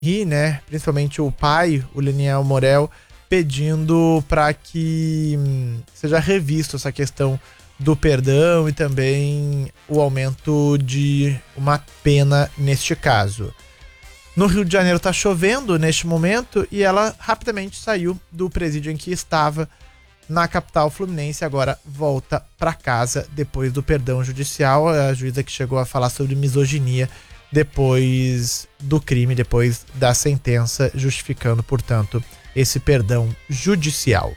e, né, principalmente o pai, o Leniel Morel, pedindo para que seja revisto essa questão do perdão e também o aumento de uma pena neste caso. No Rio de Janeiro está chovendo neste momento e ela rapidamente saiu do presídio em que estava na capital fluminense, agora volta para casa depois do perdão judicial. A juíza que chegou a falar sobre misoginia depois do crime, depois da sentença, justificando, portanto, esse perdão judicial.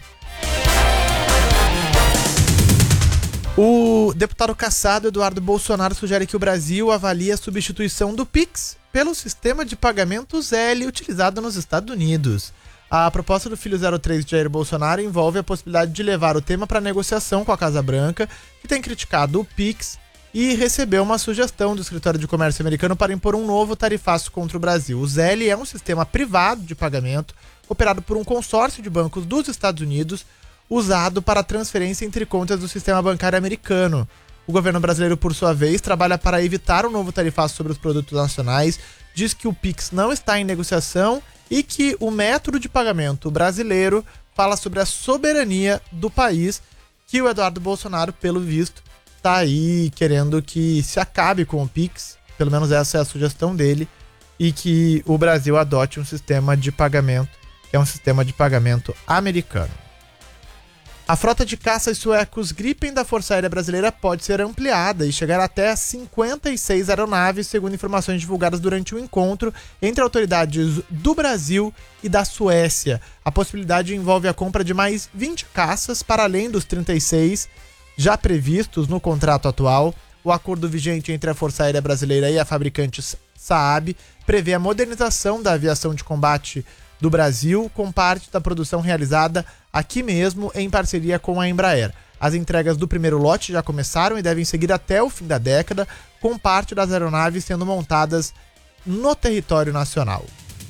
O deputado cassado Eduardo Bolsonaro sugere que o Brasil avalie a substituição do Pix pelo sistema de pagamento Zelle utilizado nos Estados Unidos. A proposta do filho 03 de Jair Bolsonaro envolve a possibilidade de levar o tema para negociação com a Casa Branca, que tem criticado o Pix e recebeu uma sugestão do escritório de comércio americano para impor um novo tarifaço contra o Brasil. O Zelle é um sistema privado de pagamento operado por um consórcio de bancos dos Estados Unidos, usado para transferência entre contas do sistema bancário americano. O governo brasileiro, por sua vez, trabalha para evitar um novo tarifaço sobre os produtos nacionais, diz que o Pix não está em negociação e que o método de pagamento brasileiro fala sobre a soberania do país, que o Eduardo Bolsonaro, pelo visto, está aí querendo que se acabe com o Pix, pelo menos essa é a sugestão dele, e que o Brasil adote um sistema de pagamento, que é um sistema de pagamento americano. A frota de caças suecos Gripen da Força Aérea Brasileira pode ser ampliada e chegar até 56 aeronaves, segundo informações divulgadas durante o encontro entre autoridades do Brasil e da Suécia. A possibilidade envolve a compra de mais 20 caças, para além dos 36 já previstos no contrato atual. O acordo vigente entre a Força Aérea Brasileira e a fabricante Saab prevê a modernização da aviação de combate do Brasil, com parte da produção realizada aqui mesmo em parceria com a Embraer. As entregas do primeiro lote já começaram e devem seguir até o fim da década, com parte das aeronaves sendo montadas no território nacional.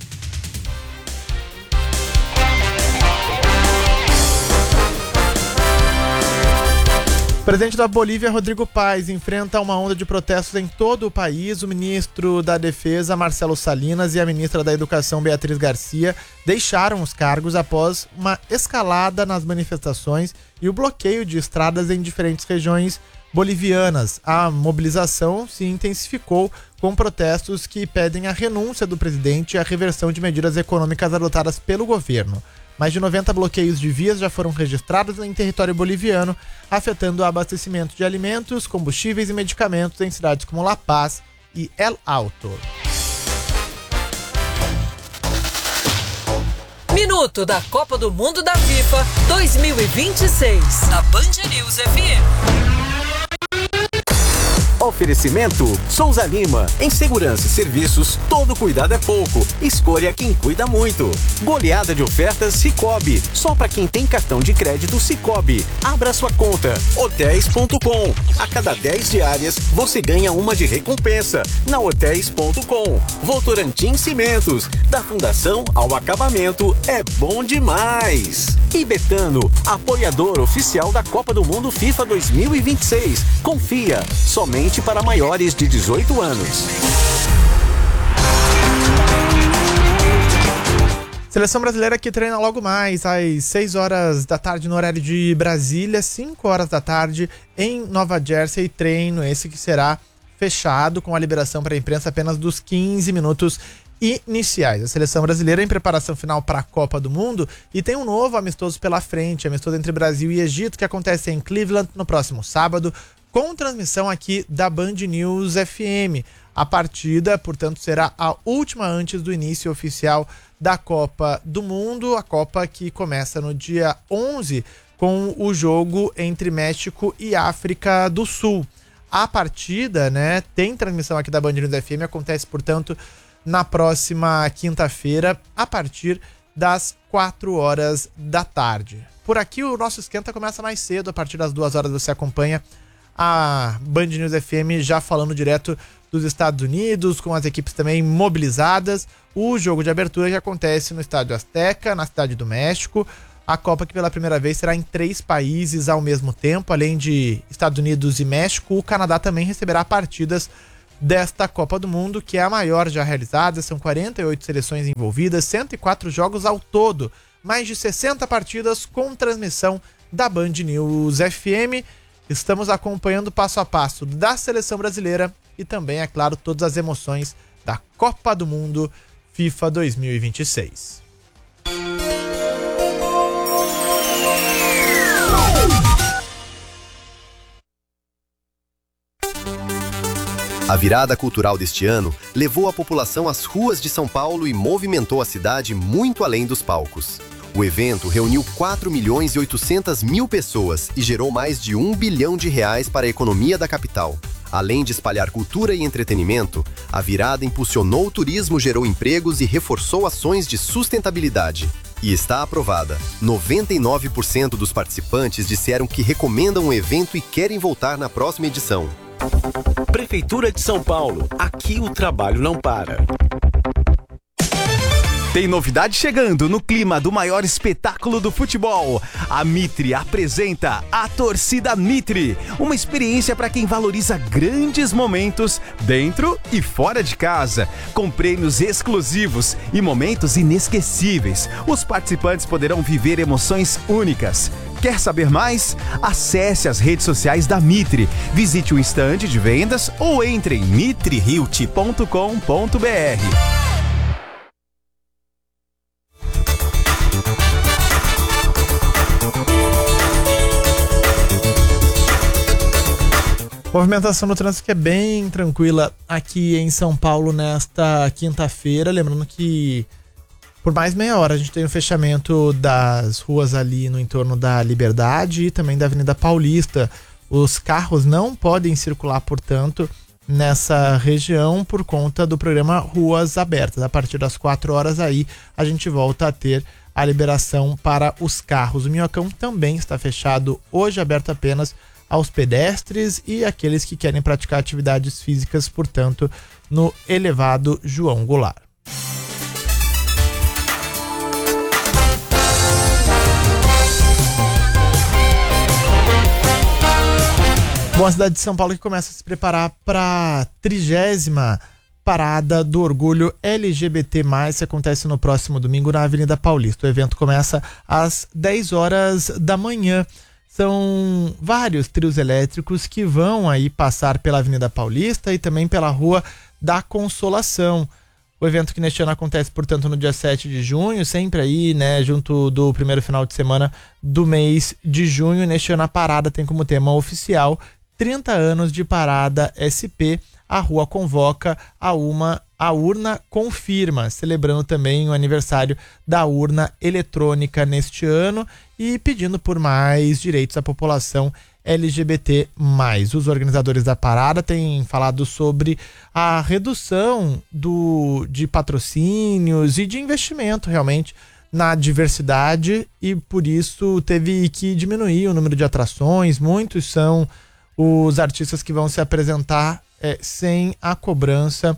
O presidente da Bolívia, Rodrigo Paz, enfrenta uma onda de protestos em todo o país. O ministro da Defesa, Marcelo Salinas, e a ministra da Educação, Beatriz Garcia, deixaram os cargos após uma escalada nas manifestações e o bloqueio de estradas em diferentes regiões bolivianas. A mobilização se intensificou com protestos que pedem a renúncia do presidente e a reversão de medidas econômicas adotadas pelo governo. Mais de 90 bloqueios de vias já foram registrados em território boliviano, afetando o abastecimento de alimentos, combustíveis e medicamentos em cidades como La Paz e El Alto. Minuto da Copa do Mundo da FIFA 2026, na Band News FM. Oferecimento Souza Lima. Em segurança e serviços, todo cuidado é pouco. Escolha quem cuida muito. Goleada de ofertas Sicoob. Só para quem tem cartão de crédito Sicoob. Abra sua conta. Hotéis.com. A cada 10 diárias, você ganha uma de recompensa. Na Hotéis.com. Votorantim Cimentos. Da fundação ao acabamento, é bom demais. E Betano, apoiador oficial da Copa do Mundo FIFA 2026. Confia, somente para maiores de 18 anos. Seleção brasileira que treina logo mais às 6 horas da tarde no horário de Brasília, 5 horas da tarde em Nova Jersey. Treino esse que será fechado com a liberação para a imprensa apenas dos 15 minutos iniciais. A seleção brasileira em preparação final para a Copa do Mundo e tem um novo amistoso pela frente, amistoso entre Brasil e Egito, que acontece em Cleveland no próximo sábado, com transmissão aqui da Band News FM. A partida, portanto, será a última antes do início oficial da Copa do Mundo, a Copa que começa no dia 11 com o jogo entre México e África do Sul. A partida, né, tem transmissão aqui da Band News FM, acontece, portanto, na próxima quinta-feira, a partir das 4 horas da tarde. Por aqui o nosso esquenta começa mais cedo, a partir das 2 horas você acompanha a Band News FM já falando direto dos Estados Unidos, com as equipes também mobilizadas. O jogo de abertura que acontece no Estádio Azteca, na Cidade do México. A Copa que pela primeira vez será em 3 países ao mesmo tempo, além de Estados Unidos e México. O Canadá também receberá partidas desta Copa do Mundo, que é a maior já realizada. São 48 seleções envolvidas, 104 jogos ao todo, mais de 60 partidas com transmissão da Band News FM. Estamos acompanhando passo a passo da seleção brasileira e também, é claro, todas as emoções da Copa do Mundo FIFA 2026. A virada cultural deste ano levou a população às ruas de São Paulo e movimentou a cidade muito além dos palcos. O evento reuniu 4.800.000 pessoas e gerou mais de R$1 bilhão para a economia da capital. Além de espalhar cultura e entretenimento, a virada impulsionou o turismo, gerou empregos e reforçou ações de sustentabilidade. E está aprovada. 99% dos participantes disseram que recomendam o evento e querem voltar na próxima edição. Prefeitura de São Paulo. Aqui o trabalho não para. Tem novidade chegando no clima do maior espetáculo do futebol. A Mitre apresenta a Torcida Mitre, uma experiência para quem valoriza grandes momentos dentro e fora de casa, com prêmios exclusivos e momentos inesquecíveis. Os participantes poderão viver emoções únicas. Quer saber mais? Acesse as redes sociais da Mitre, visite o estande de vendas ou entre em mitrihilt.com.br. Movimentação no trânsito que é bem tranquila aqui em São Paulo nesta quinta-feira. Lembrando que por mais meia hora a gente tem o fechamento das ruas ali no entorno da Liberdade e também da Avenida Paulista. Os carros não podem circular, portanto, nessa região por conta do programa Ruas Abertas. A partir das 4 horas aí a gente volta a ter a liberação para os carros. O Minhocão também está fechado hoje, aberto apenas aos pedestres e aqueles que querem praticar atividades físicas, portanto, no elevado João Goulart. Bom, a cidade de São Paulo que começa a se preparar para a 30ª Parada do Orgulho LGBT+, que acontece no próximo domingo na Avenida Paulista. O evento começa às 10 horas da manhã. São vários trios elétricos que vão aí passar pela Avenida Paulista e também pela Rua da Consolação. O evento que neste ano acontece, portanto, no dia 7 de junho, sempre aí, né, junto do primeiro final de semana do mês de junho. Neste ano a parada tem como tema oficial 30 anos de Parada SP. A rua convoca, a urna confirma, celebrando também o aniversário da urna eletrônica neste ano e pedindo por mais direitos à população LGBT+. Os organizadores da parada têm falado sobre a redução de patrocínios e de investimento realmente na diversidade e por isso teve que diminuir o número de atrações. Muitos são os artistas que vão se apresentar sem a cobrança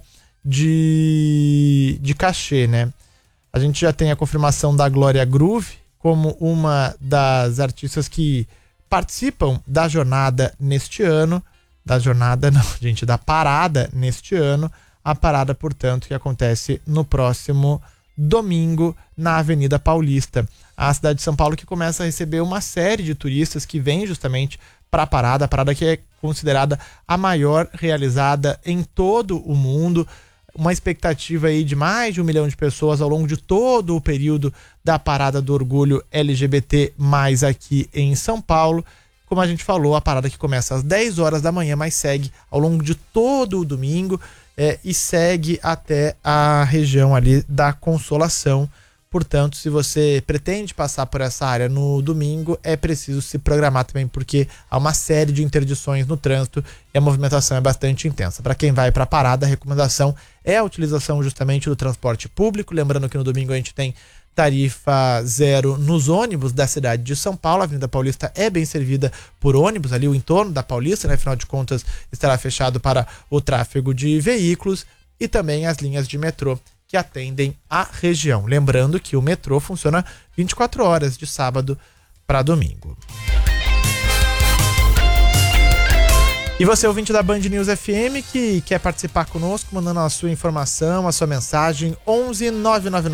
de cachê, né? A gente já tem a confirmação da Glória Groove como uma das artistas que participam da jornada neste ano. Da jornada, não, gente, da parada neste ano. A parada, portanto, que acontece no próximo domingo na Avenida Paulista. A cidade de São Paulo que começa a receber uma série de turistas que vêm justamente para a parada que é considerada a maior realizada em todo o mundo. Uma expectativa aí de mais de 1 milhão de pessoas ao longo de todo o período da Parada do Orgulho LGBT+, aqui em São Paulo. Como a gente falou, a parada que começa às 10 horas da manhã, mas segue ao longo de todo o domingo e segue até a região ali da Consolação. Portanto, se você pretende passar por essa área no domingo, é preciso se programar também, porque há uma série de interdições no trânsito e a movimentação é bastante intensa. Para quem vai para a parada, a recomendação é a utilização justamente do transporte público. Lembrando que no domingo a gente tem tarifa zero nos ônibus da cidade de São Paulo. A Avenida Paulista é bem servida por ônibus, ali o entorno da Paulista, né? Afinal de contas, estará fechado para o tráfego de veículos e também as linhas de metrô que atendem a região. Lembrando que o metrô funciona 24 horas de sábado para domingo. E você, ouvinte da Band News FM, que quer participar conosco, mandando a sua informação, a sua mensagem, 11 999